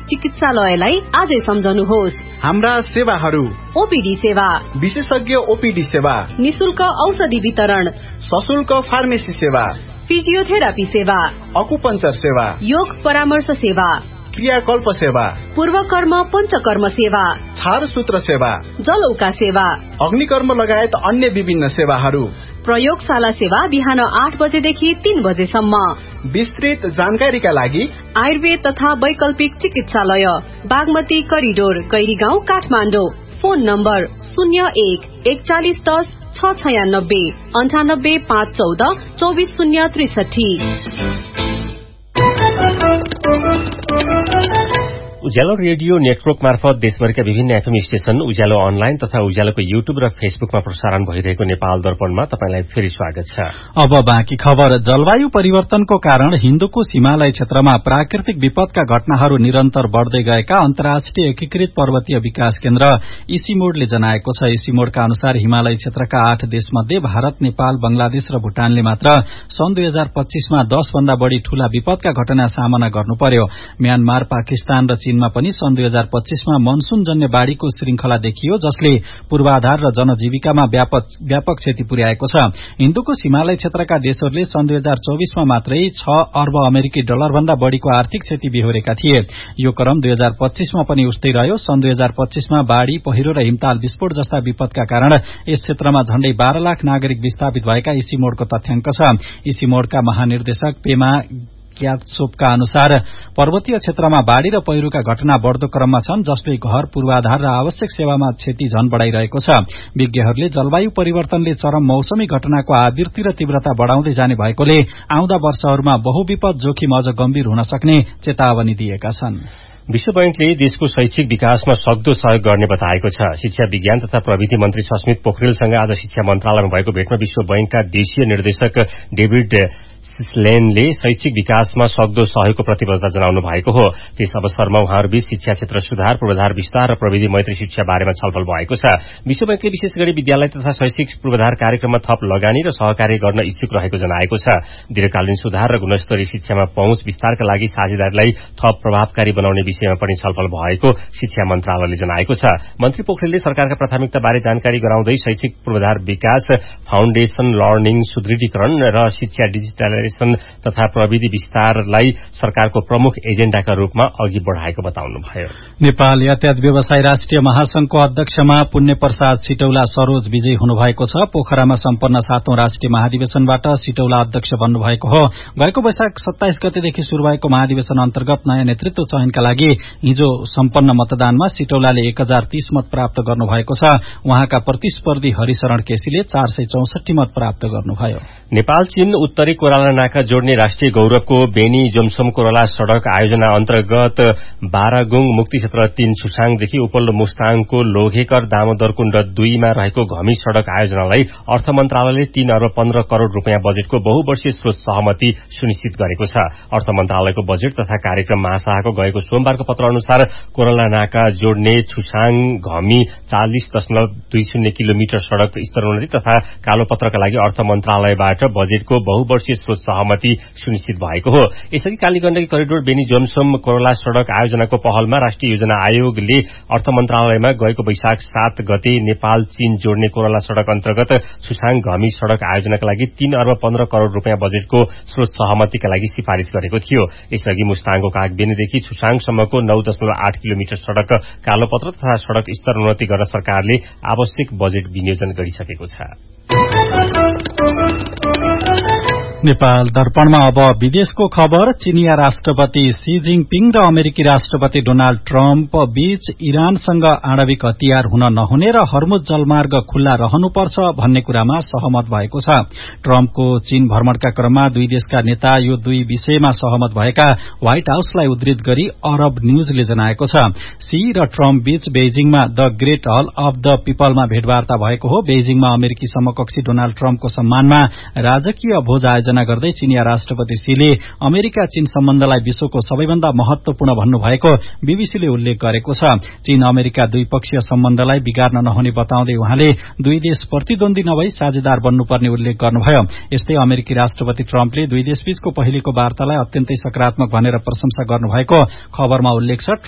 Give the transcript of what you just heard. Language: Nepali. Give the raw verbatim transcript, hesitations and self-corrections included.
चिकित्सालयलाई आजै सम्झनुहोस्। हाम्रा सेवाहरू: ओपीडी सेवा, विशेषज्ञ ओपीडी सेवा, निशुल्क औषधि वितरण, सशुल्क फार्मेसी सेवा, फिजियोथेरापी सेवा, अकुपञ्चर सेवा, योग परामर्श सेवा, क्रियाकल्प सेवा, पूर्वकर्म पञ्चकर्म सेवा, छारसूत्र सेवा, जलौका सेवा, अग्निकर्म लगायत अन्य विभिन्न सेवाहरू। प्रयोगशाला सेवा बिहान आठ बजेदेखि तीन बजेसम्म। विस्तृत जानकारीका लागि आयुर्वेद तथा वैकल्पिक चिकित्सालय, Bagmati corridor, Gairigaun, Kathmandu. Phone number शून्य एक एकचालिस दस छ छयानब्बे अन्ठानब्बे पाँच चौध चौबिस शून्य त्रिसठी। उज्यालो रेडियो नेटवर्क मार्फत देशभरिका विभिन्न एफएम स्टेशन, उज्यालो अनलाइन तथा उज्यालोको युट्युब र फेसबुकमा प्रसारण भइरहेको नेपाल दर्पणमा तपाईलाई फेरि स्वागत छ। अब बाँकी खबर। जलवायु परिवर्तनको कारण हिन्दुकुश हिमालय क्षेत्रमा प्राकृतिक विपदका घटनाहरू निरन्तर बढ्दै गएका अन्तर्राष्ट्रिय एकीकृत पर्वतीय विकास केन्द्र इसिमोडले जनाएको छ। इसिमोडका अनुसार हिमालय क्षेत्रका आठ देशमध्ये भारत, नेपाल, बंगलादेश र भूटानले मात्र सन् दुई हजार पच्चीसमा दस भन्दा बढ़ी ठूला विपदका घटना सामना गर्नु पर्यो। म्यानमार, पाकिस्तान र चीनमा पनि सन् दुई हजार पच्चीसमा मनसून जन्य बाढ़ीको श्रृंखला देखियो, जसले पूर्वाधार र जनजीविकामा व्यापक व्यापक क्षति पुर्याएको छ। हिन्दुकुश हिमालय क्षेत्रका देशहरूले सन् दुई हजार चौबीसमा मात्रै छ अर्ब अमेरिकी डलर भन्दा बढ़ीको आर्थिक क्षति बेहोरेका थिए। यो क्रम दुई हजार पच्चीसमा पनि उस्तै रह्यो। सन् दुई हजार पच्चीसमा बाढ़ी, पहिरो र हिमताल विस्फोट जस्ता विपदका कारण यस क्षेत्रमा झण्डै बाह्र लाख नागरिक विस्थापित भएका इसिमोडको तथ्याङ्क छ। इसिमोडका महानिर्देशक पेमा ग्यात्सोपका अनुसार पर्वतीय क्षेत्रमा बाढ़ी र पहिरोका घटना बढ़दो क्रममा छन्, जसले घर, पूर्वाधार र आवश्यक सेवामा क्षति झन बढ़ाइरहेको छ। विज्ञहरूले जलवायु परिवर्तनले चरम मौसमी घटनाको आवृत्ति र तीव्रता बढ़ाउँदै जाने भएकोले आउँदा वर्षहरूमा बहुविपद जोखिम अझ गम्भीर हुन सक्ने चेतावनी दिएका छन्। विश्व बैंकले देशको शैक्षिक विकासमा सक्दो सहयोग गर्ने बताएको छ। शिक्षा विज्ञान तथा प्रविधि मन्त्री सस्मित पोखरेलसँग आज शिक्षा मन्त्रालयमा भएको भेटमा विश्व बैंकका देशीय निर्देशक डेभिड लेनले शैक्षिक विकासमा सक्दो सहयोगको प्रतिबद्धता जनाउनु भएको हो। त्यस अवसरमा उहाँहरूबीच शिक्षा क्षेत्र सुधार, पूर्वाधार विस्तार र प्रविधि मैत्री शिक्षा बारेमा छलफल भएको छ। विश्व बैंकले विशेष गरी विद्यालय तथा शैक्षिक पूर्वाधार कार्यक्रममा थप लगानी र सहकार्य गर्न इच्छुक रहेको जनाएको छ। दीर्घकालीन सुधार र गुणस्तरीय शिक्षामा पहुँच विस्तारका लागि साझेदारीलाई थप प्रभावकारी बनाउने विषयमा पनि छलफल भएको शिक्षा मन्त्रालयले जनाएको छ। मन्त्री पोखरेलले सरकारका प्राथमिकताबारे जानकारी गराउँदै शैक्षिक पूर्वाधार विकास, फाउन्डेशन लर्निङ सुदृढीकरण र शिक्षा डिजिटलाइजेशन तथा प्रविधि विस्तारलाई सरकारको प्रमुख एजेण्डाका रूपमा अघि बढ़ाएको बताउनुभयो। नेपाल यातायात व्यवसाय राष्ट्रिय महासंघको अध्यक्षमा पुण्य प्रसाद सिटौला सरोज विजयी हुनुभएको छ। पोखरामा सम्पन्न सातौं राष्ट्रिय महाधिवेशनबाट सिटौला अध्यक्ष बन्नुभएको हो। गएको वैशाख सत्ताइस गतेदेखि शुरू भएको महाधिवेशन अन्तर्गत नयाँ नेतृत्व चयनका लागि हिजो सम्पन्न मतदानमा सिटौलाले एक हजार तीस मत प्राप्त गर्नुभएको छ। उहाँका प्रतिस्पर्धी हरिशरण केसीले चार सय चौसठी मत प्राप्त गर्नुभयो। नेपाल चीन उत्तरी कोराला नाका जोड्ने राष्ट्रिय गौरवको बेनी जोमसोम कोराला सड़क आयोजना अन्तर्गत बारागुङ मुक्ति क्षेत्र तीन छुसाङदेखि उपल्लो मुस्ताङको लोघेकर दामोदर कुण्ड दुईमा रहेको घमी सड़क आयोजनालाई अर्थ मन्त्रालयले तीन अर्ब पन्ध्र करोड़ रूपियाँ बजेटको बहुवर्षीय स्रोत सहमति सुनिश्चित गरेको छ। अर्थ मन्त्रालयको बजेट तथा कार्यक्रम महाशाखाको गएको सोमबारको पत्र अनुसार कोराला नाका जोड्ने छुसाङ घमी चालिस दशमलव दुई शून्य किलोमिटर सड़क स्तरोन्नति तथा कालोपत्रका लागि अर्थ मन्त्रालयबाट बजेटको बहुवर्षीय स्रोत सहमति सुनिश्चित भएको हो। यसरी काली गण्डकी करिडोर बेनी जोमसोम कोराला सड़क आयोजनाको पहलमा राष्ट्रिय योजना आयोगले अर्थ मन्त्रालयमा गएको वैशाख सात गते नेपाल चीन जोड्ने कोराला सड़क अन्तर्गत छुसाङ घमी सड़क आयोजनाका लागि तीन अर्ब पन्ध्र करोड़ रूपियाँ बजेटको स्रोत सहमतिका लागि सिफारिश गरेको थियो। यसअघि मुस्ताङको कागबेनीदेखि छुसाङसम्मको नौ दशमलव आठ किलोमिटर सड़क कालोपत्र तथा सड़क स्तरोन्नति गर्न सरकारले आवश्यक बजेट विनियोजन गरिसकेको छ। नेपाल दर्पणमा अब विदेशको खबर। चिनिया राष्ट्रपति सी जिङपिङ र अमेरिकी राष्ट्रपति डोनाल्ड ट्रम्प बीच इरानसँग आणविक हतियार हुन नहुने र हर्मुज जलमार्ग खुल्ला रहनुपर्छ भन्ने कुरामा सहमत भएको छ। ट्रम्पको चीन भ्रमणका क्रममा दुई देशका नेता यो दुई विषयमा सहमत भएका व्हाइट हाउसलाई उद्धृत गरी अरब न्यूजले जनाएको छ। सी र ट्रम्प बीच बेइजिङमा the great hall of the पीपलमा भेटवार्ता भएको हो। बेइजिङमा अमेरिकी समकक्षी डोनाल्ड ट्रम्पको सम्मानमा राजकीय भोज आयोजना गर्दै चिनिया राष्ट्रपति सीले अमेरिका चीन सम्बन्धलाई विश्वको सबैभन्दा महत्वपूर्ण भन्नुभएको बीबीसीले उल्लेख गरेको छ। चीन अमेरिका द्विपक्षीय सम्बन्धलाई बिगार्न नहुने बताउँदै उहाँले दुई देश प्रतिद्वन्दी नभई साझेदार बन्नुपर्ने उल्लेख गर्नुभयो। यस्तै अमेरिकी राष्ट्रपति ट्रम्पले दुई देशबीचको पहिलेको वार्तालाई अत्यन्तै सकारात्मक भनेर प्रशंसा गर्नुभएको खबरमा उल्लेख छ।